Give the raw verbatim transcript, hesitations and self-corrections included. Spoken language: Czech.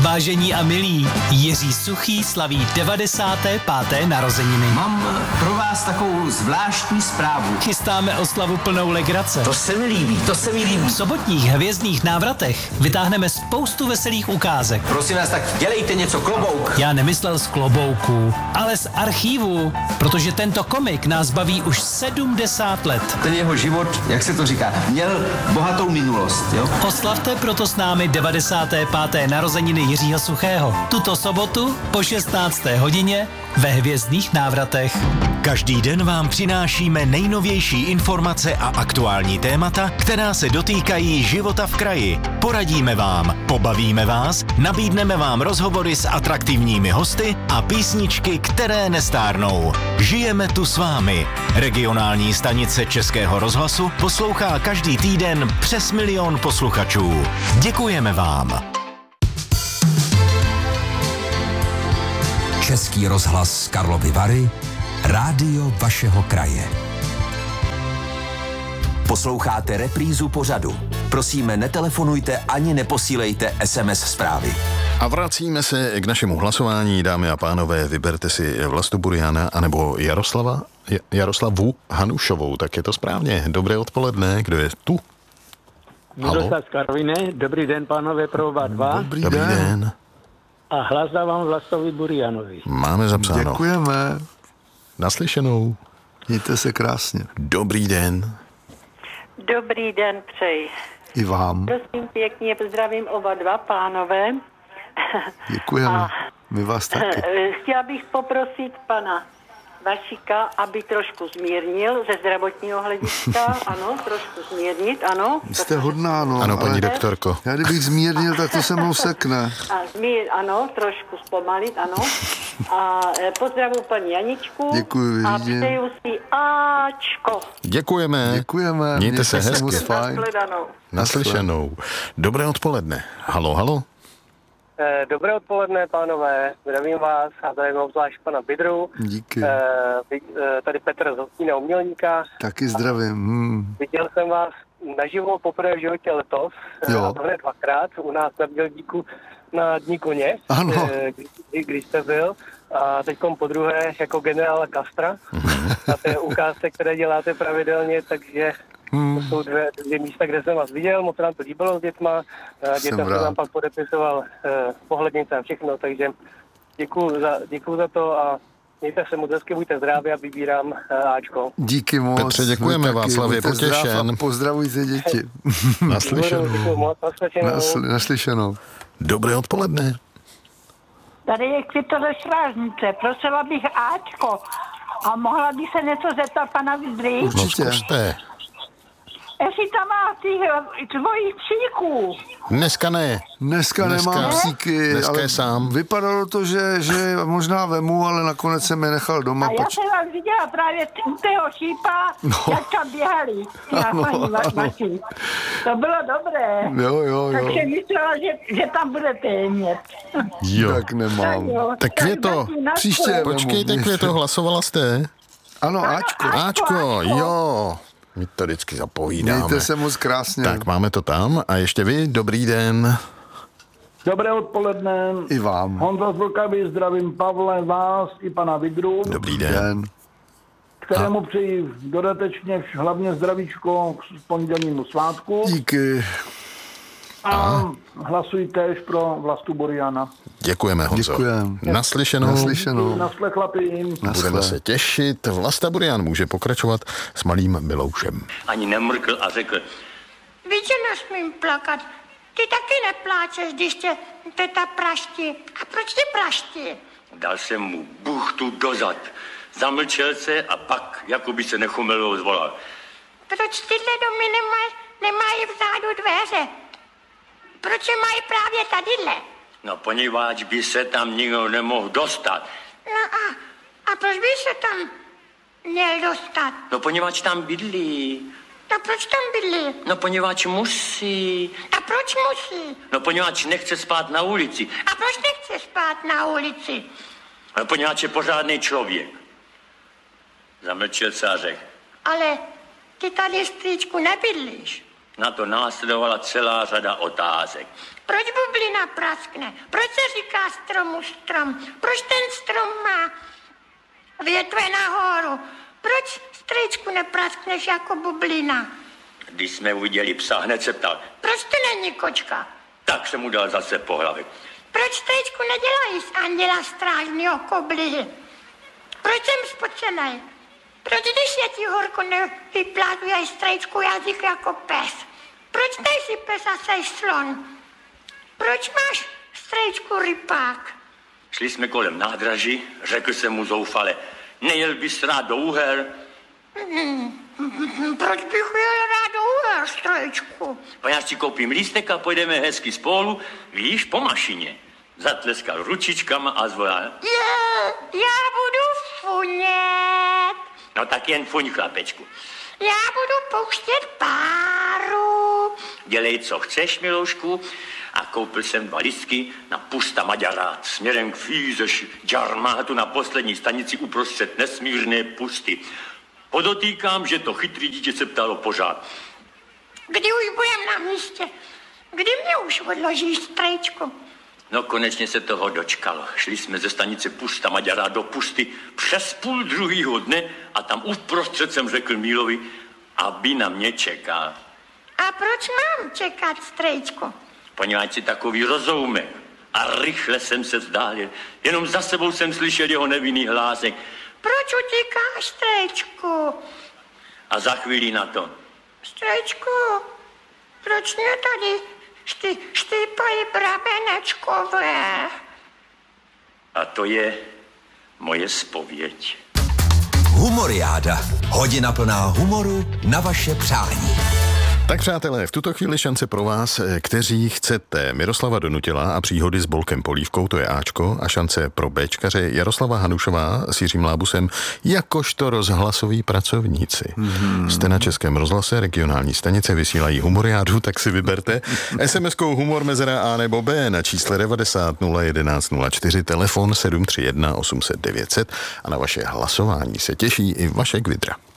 Vážení a milí, Jiří Suchý slaví devadesáté páté narozeniny. Mám pro vás takovou zvláštní zprávu. Chystáme oslavu plnou legrace. To se mi líbí, to se mi líbí. V sobotních hvězdných návratech vytáhneme spoustu veselých ukázek. Prosím vás, tak dělejte něco, klobouk. Já nemyslel z klobouků, ale z archívu, protože tento komik nás baví už sedmdesát let. Ten jeho život, jak se to říká, měl bohatou minulost, jo? Oslavte proto s námi devadesáté páté narozeniny Jiřího Suchého. Tuto sobotu po šestnácté hodině ve hvězdných návratech. Každý den vám přinášíme nejnovější informace a aktuální témata, která se dotýkají života v kraji. Poradíme vám, pobavíme vás, nabídneme vám rozhovory s atraktivními hosty a písničky, které nestárnou. Žijeme tu s vámi. Regionální stanice Českého rozhlasu poslouchá každý týden přes milion posluchačů. Děkujeme vám. Český rozhlas Karlovy Vary, rádio vašeho kraje. Posloucháte reprízu pořadu. Prosíme, netelefonujte ani neposílejte es em es zprávy. A vracíme se k našemu hlasování, dámy a pánové, vyberte si Vlastu Buriana anebo Jaroslava, Jaroslavu Hanušovou, tak je to správně. Dobré odpoledne, kdo je tu? Miroslav z Karviné, dobrý den, pánové, pro oba dva. Dobrý, Dobrý den. den. A hlas dávám Vlastovi Burianovi. Máme zapsáno. Děkujeme. Naslyšenou. Mějte se krásně. Dobrý den. Dobrý den, přeji. I vám. Prosím pěkně, pozdravím oba dva pánové. Děkujeme. A my vás taky. Chtěla bych poprosit pana Vašika, aby trošku zmírnil ze zdravotního hlediska, ano, trošku zmírnit, ano. Jste hodná, no. Ano, paní doktorko. Já kdybych zmírnil, tak to se mnou sekne. A zmír, ano, trošku zpomalit, ano. A pozdravuji paní Janičku. Děkuji, a přeju si Ačko. Děkujeme. Děkujeme. Mějte se hezky. Nasledanou. Naslyšenou. Dobré odpoledne. Halo, halo. Dobré odpoledne, pánové, zdravím vás a zdravím obzvlášť pana Bydru. Díky. Tady Petr z Hostína Umělníka. Taky zdravím. Hmm. Viděl jsem vás naživo poprvé v životě letos, jo. A to hned dvakrát, u nás na Bělíku na Dní koně, ano. Kdy, když jste byl. A teďkom po druhé jako generála Castra. A to je ukázka, které děláte pravidelně, takže... Hmm. To jsou dvě, dvě místa, kde jsem vás viděl, moc nám to líbilo s dětma. Dětem jsem vám pak podepisoval eh, pohlednice a všechno, takže děkuju za, děkuju za to a mějte se moc hezky, buďte zdraví a vybírám eh, Ačko. Díky moc. Petře, děkujeme, Václav je potěšen. Pozdravujte děti. Naslyšenou. Děkuju moc, naslyšenou. Nasl, naslyšenou. Dobré odpoledne. Tady je Květa ze Strážnice, prosila bych Ačko a mohla bych se něco zeptat pana Vidry? Určitě. No, jestli tam má těch tvojich psíků. Dneska ne. Dneska, Dneska nemám psíky, Dneska ale je sám. Vypadalo to, že, že možná vemu, ale nakonec jsem je nechal doma. A já pač... jsem vás viděla právě u tého šípa, no. Jak tam běhali. Ano, ano. To bylo dobré. Jo, jo, jo. Tak jsem myslela, že, že tam budete mít. Jo. Tak nemám. Tak, tak Květo, příště. Počkejte, Květo, hlasovala jste? Ano, Ačko. Ačko, Ačko, jo. My to vždycky zapovídáme. Mějte se moc krásně. Tak máme to tam a ještě vy, dobrý den. Dobré odpoledne. I vám. Honza z Vlkavy, zdravím Pavle, vás i pana Vidru. Dobrý den. den. Kterému a... přeji dodatečně hlavně zdravíčko k pondělnímu svátku. Díky. A, a hlasujte též pro Vlastu Buriana. Děkujeme, Honzo. Děkujem. Naslyšenou. Naslyšenou. Nasle chlapi. Budeme se těšit. Vlasta Burian může pokračovat s malým Miloušem. Ani nemrkl a řekl: víš, že nesmím plakat. Ty taky nepláčeš, když tě teta praští. A proč ty praští? Dal jsem mu buchtu dozad. Zamlčel se a pak, jako by se nechomelo, zvolal: proč tyhle domy nemají, nemají vzadu dveře? Proč je mají právě tadyhle? No, poněvadž by se tam nikdo nemohl dostat. No a, a proč by se tam měl dostat? No, poněvadž tam bydlí. No, proč tam bydlí? No, poněvadž musí. A proč musí? No, poněvadž nechce spát na ulici. A proč nechce spát na ulici? No, poněvadž je pořádný člověk. Zamlčel se a řekl: ale ty tady, strýčku, nebydlíš. Na to následovala celá řada otázek. Proč bublina praskne? Proč se říká stromu strom? Proč ten strom má větve nahoru? Proč, strejčku, nepraskneš jako bublina? Když jsme uviděli psa, hned se ptal. Proč to není kočka? Tak jsem mu dal zase po hlavě. Proč, strejčku, nedělají z anděla strážného koblihy? Proč jsem spocenej? Proč, když je ti horko, nevyplázuješ, strejčku, jazyk jako pes? Proč nejsi pes a seš slon? Proč máš, strejčku, rypák? Šli jsme kolem nádraží, řekl jsem mu zoufale, nejel bys rád do Uher? Hmm, proč bych jel rád do Uher, strejčku? Poněž si koupím lístek a pojedeme hezky spolu, víš, po mašině. Zatleskal ručičkama a zvolal. Je, já budu funět. No tak jen fuň, chlapečku. Já budu pouštět páru. Dělej, co chceš, miloušku. A koupil jsem dva lístky na Pusta Maďarát směrem k Fízeš Džarmátu na poslední stanici uprostřed nesmírné pusty. Podotýkám, že to chytrý dítě se ptalo pořád. Kdy už budem na místě? Kdy mě už odložíš, strejčku? No konečně se toho dočkalo. Šli jsme ze stanice Pusta Maďarát do pusty přes půl druhýho dne a tam uprostřed jsem řekl Mílovi, aby na mě čekal. A proč mám čekat, strejčku? Poněvadž si takový rozoumek. A rychle jsem se vzdálil. Jenom za sebou jsem slyšel jeho nevinný hlásek. Proč utíkáš, strejčku? A za chvíli na to. Strejčku, proč mě tady šty, štípají brabenečkové? A to je moje zpověď. Humoriáda. Hodina plná humoru na vaše přání. Tak přátelé, v tuto chvíli šance pro vás, kteří chcete Miroslava Donutila a příhody s Bolkem Polívkou, to je Ačko, a šance pro Bčkaře Jaroslava Hanušová s Jiřím Lábusem jakožto rozhlasoví pracovníci. Mm-hmm. Jste na Českém rozhlase, regionální stanice vysílají humoriádu, tak si vyberte es em eskou humor mezera A nebo B na čísle devadesát nula jedenáct nula čtyři, telefon sedm tři jedna osm set devět set a na vaše hlasování se těší i Vašek Vidra.